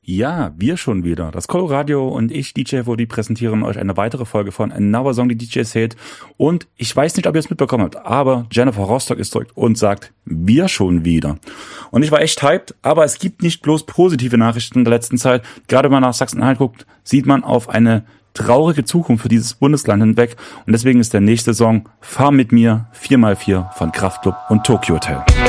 Ja, wir schon wieder. Das Coloradio und ich, DJ Wodi, präsentieren euch eine weitere Folge von Another Song, die DJs hate. Und ich weiß nicht, ob ihr es mitbekommen habt, aber Jennifer Rostock ist zurück und sagt, wir schon wieder. Und ich war echt hyped, aber es gibt nicht bloß positive Nachrichten in der letzten Zeit. Gerade wenn man nach Sachsen-Anhalt guckt, sieht man auf eine traurige Zukunft für dieses Bundesland hinweg. Und deswegen ist der nächste Song Fahr mit mir 4x4 von Kraftklub und Tokyo Hotel.